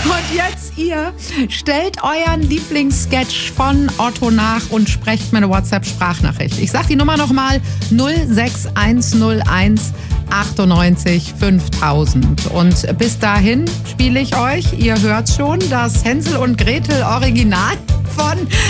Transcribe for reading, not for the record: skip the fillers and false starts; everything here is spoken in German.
Und jetzt ihr, stellt euren Lieblingssketch von Otto nach und sprecht mir eine WhatsApp-Sprachnachricht. Ich sag die Nummer nochmal, 06101 98 5000. Und bis dahin spiele ich euch, ihr hört schon, das Hänsel und Gretel Original von